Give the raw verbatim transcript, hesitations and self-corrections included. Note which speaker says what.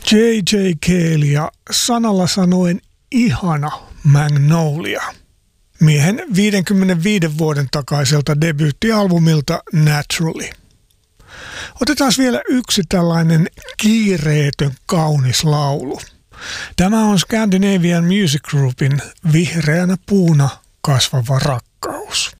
Speaker 1: J J. Cale ja sanalla sanoen ihana Magnolia. Miehen viidenkymmenenviiden vuoden takaiselta debyyttialbumilta Naturally. Otetaan vielä yksi tällainen kiireetön kaunis laulu. Tämä on Scandinavian Music Groupin Vihreänä puuna kasvava rakkaus.